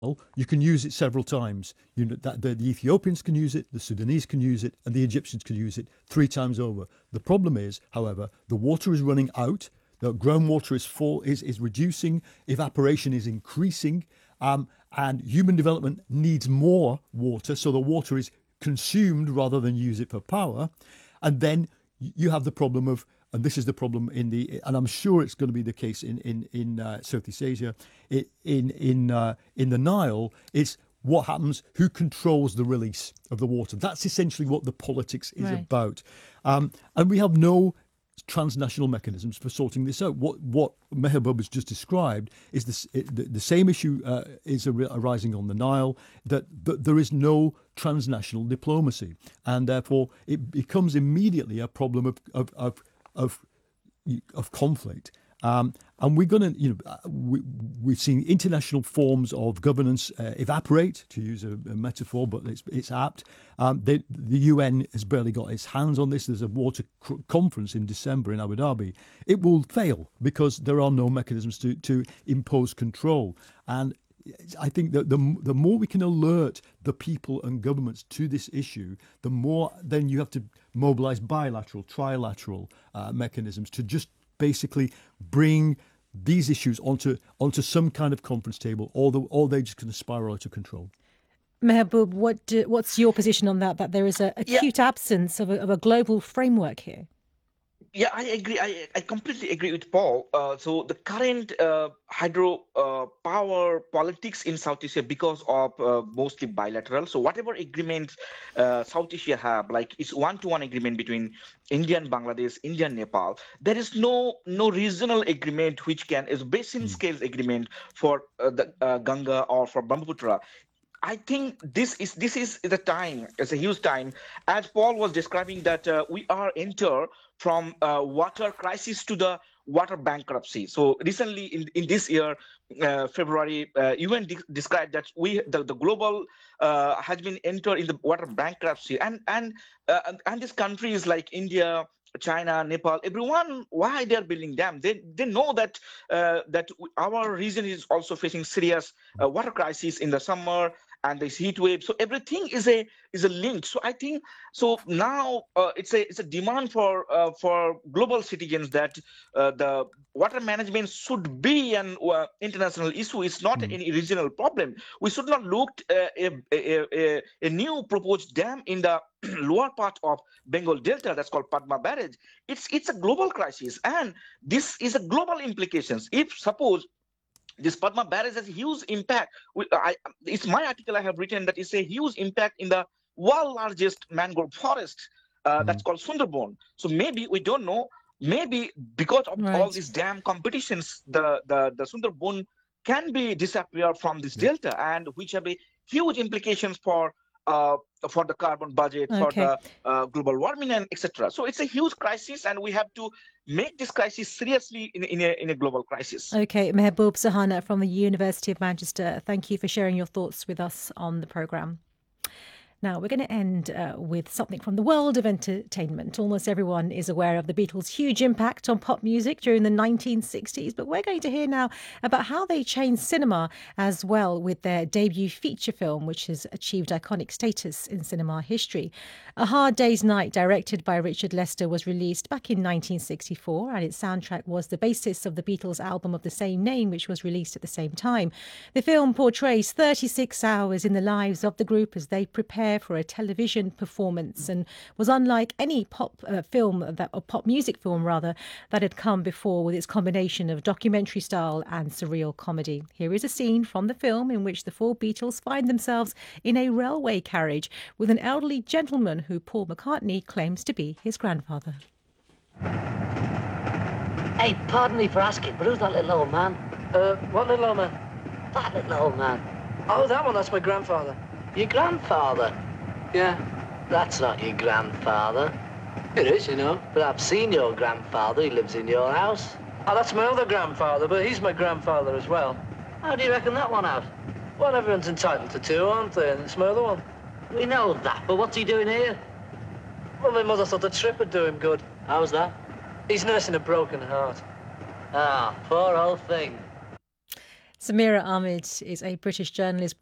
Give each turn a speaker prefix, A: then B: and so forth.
A: you can use it several times. You know that the Ethiopians can use it, the Sudanese can use it, and the Egyptians can use it 3 times over. The problem is, however, the water is running out. The groundwater is reducing, evaporation is increasing, and human development needs more water, so the water is consumed rather than use it for power. And then you have the problem of, and this is the problem and I'm sure it's going to be the case in Southeast Asia, in the Nile. It's what happens, who controls the release of the water. That's essentially what the politics is about. And we have no transnational mechanisms for sorting this out. What Mehboob has just described is the same issue is arising on the Nile, that there is no transnational diplomacy, and therefore it becomes immediately a problem of conflict. And we're going to, we've seen international forms of governance evaporate, to use a metaphor, but it's apt. The UN has barely got its hands on this. There's a water conference in December in Abu Dhabi. It will fail because there are no mechanisms to impose control. And I think that the more we can alert the people and governments to this issue, the more then you have to mobilize bilateral, trilateral mechanisms to just basically bring these issues onto some kind of conference table, or they're just going to spiral out of control.
B: Mehboob, what's your position on that? That there is an acute absence of a global framework here.
C: Yeah, I agree. I completely agree with Paul. So the current hydro power politics in South Asia, because of mostly bilateral. So whatever agreement South Asia have, like it's one-to-one agreement between India and Bangladesh, India and Nepal. There is no regional agreement which is basin scale agreement for the Ganga or for Brahmaputra. I think this is the time. It's a huge time. As Paul was describing that we are enter from water crisis to the water bankruptcy. So recently in this year, February, UN described that the global has been entered in the water bankruptcy, and these countries like India, China, Nepal, everyone, why they're building dams? They know that our region is also facing serious water crisis in the summer and this heat wave. So everything is a link. So I think now it's a demand for global citizens that the water management should be an international issue. It's not any regional problem. We should not look a new proposed dam in the lower part of Bengal Delta that's called Padma Barrage. It's a global crisis, and this is a global implications. If suppose this Padma Barrage has a huge impact. It's my article I have written that it's a huge impact in the world largest mangrove forest that's called Sundarban. So maybe, we don't know, maybe because of all these dam competitions, the Sundarban can be disappear from this delta, and which have a huge implications for the carbon budget, for the global warming, and etc. So it's a huge crisis, and we have to make this crisis seriously in a global crisis.
B: Okay, Mehboob Sahana from the University of Manchester, thank you for sharing your thoughts with us on the programme. Now, we're going to end with something from the world of entertainment. Almost everyone is aware of the Beatles' huge impact on pop music during the 1960s, but we're going to hear now about how they changed cinema as well with their debut feature film, which has achieved iconic status in cinema history. A Hard Day's Night, directed by Richard Lester, was released back in 1964, and its soundtrack was the basis of the Beatles' album of the same name, which was released at the same time. The film portrays 36 hours in the lives of the group as they prepare for a television performance, and was unlike any pop music film that had come before, with its combination of documentary style and surreal comedy. Here is a scene from the film in which the four Beatles find themselves in a railway carriage with an elderly gentleman who Paul McCartney claims to be his grandfather.
D: Hey, pardon me for asking, but who's that little old man?
E: What little old man?
D: That little old man.
E: Oh, that one, that's my grandfather.
D: Your grandfather?
E: Yeah.
D: That's not your grandfather.
E: It is, you know.
D: But I've seen your grandfather. He lives in your house.
E: Oh, that's my other grandfather, but he's my grandfather as well.
D: How do you reckon that one out?
E: Well, everyone's entitled to two, aren't they? And it's my other one.
D: We know that, but what's he doing here?
E: Well, my mother thought the trip would do him good.
D: How's that?
E: He's nursing a broken heart.
D: Ah, poor old thing.
B: Samira Ahmed is a British journalist